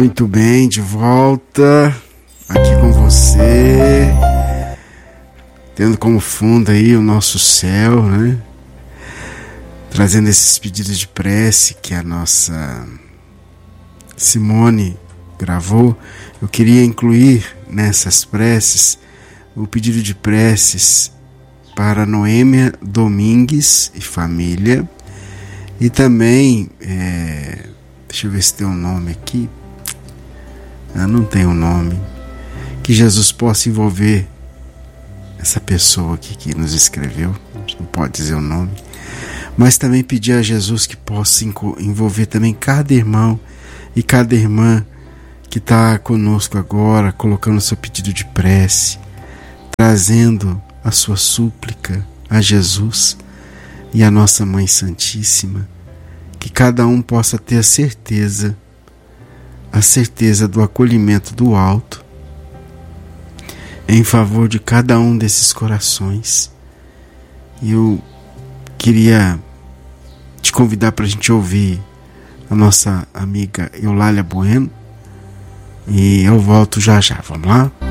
Muito bem, de volta aqui com você, tendo como fundo aí o nosso céu, né? Trazendo esses pedidos de prece que a nossa Simone gravou. Eu queria incluir nessas preces o pedido de preces para Noêmia Domingues e família, e também, deixa eu ver se tem um nome aqui, não tem um nome, que Jesus possa envolver essa pessoa aqui que nos escreveu, não pode dizer o nome, mas também pedir a Jesus que possa envolver também cada irmão e cada irmã que está conosco agora, colocando o seu pedido de prece, trazendo a sua súplica a Jesus e a nossa Mãe Santíssima, que cada um possa ter a certeza do acolhimento do alto em favor de cada um desses corações. E eu queria te convidar para a gente ouvir a nossa amiga Eulália Bueno, e eu volto já já. Vamos lá?